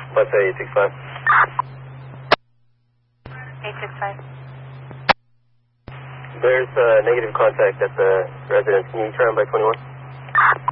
Let's say 865. 865. There's negative contact at the residence. Can you try him by 21?